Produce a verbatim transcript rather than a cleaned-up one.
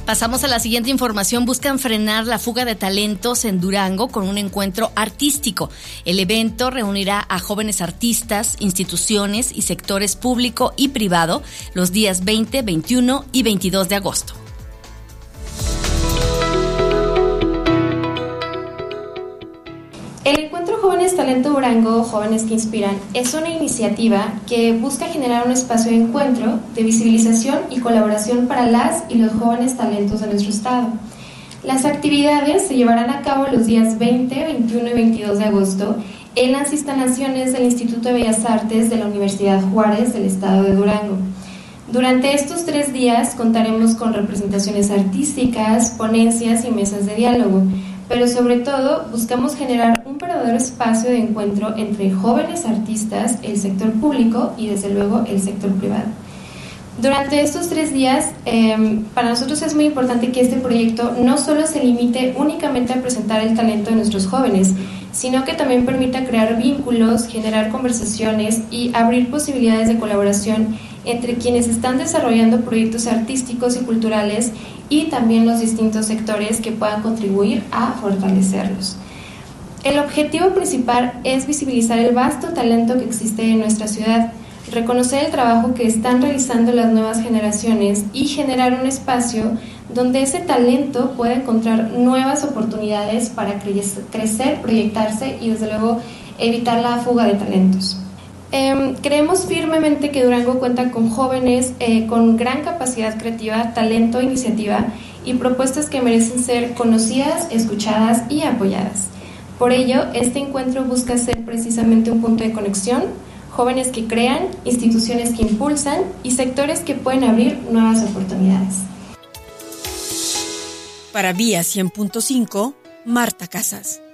Pasamos a la siguiente información. Buscan frenar la fuga de talentos en Durango con un encuentro artístico. El evento reunirá a jóvenes artistas, instituciones y sectores público y privado los días veinte, veintiuno y veintidós de agosto. El encuentro Jóvenes Talento Durango, Jóvenes que Inspiran, es una iniciativa que busca generar un espacio de encuentro, de visibilización y colaboración para las y los jóvenes talentos de nuestro estado. Las actividades se llevarán a cabo los días veinte, veintiuno y veintidós de agosto en las instalaciones del Instituto de Bellas Artes de la Universidad Juárez del estado de Durango. Durante estos tres días contaremos con representaciones artísticas, ponencias y mesas de diálogo, pero sobre todo buscamos generar un verdadero espacio de encuentro entre jóvenes artistas, el sector público y desde luego el sector privado. Durante estos tres días, eh, para nosotros es muy importante que este proyecto no solo se limite únicamente a presentar el talento de nuestros jóvenes, sino que también permita crear vínculos, generar conversaciones y abrir posibilidades de colaboración entre quienes están desarrollando proyectos artísticos y culturales y también los distintos sectores que puedan contribuir a fortalecerlos. El objetivo principal es visibilizar el vasto talento que existe en nuestra ciudad, reconocer el trabajo que están realizando las nuevas generaciones y generar un espacio donde ese talento pueda encontrar nuevas oportunidades para cre- crecer, proyectarse y desde luego evitar la fuga de talentos. Eh, creemos firmemente que Durango cuenta con jóvenes eh, con gran capacidad creativa, talento, iniciativa y propuestas que merecen ser conocidas, escuchadas y apoyadas. Por ello, este encuentro busca ser precisamente un punto de conexión, jóvenes que crean, instituciones que impulsan y sectores que pueden abrir nuevas oportunidades. Para Vía cien punto cinco, Marta Casas.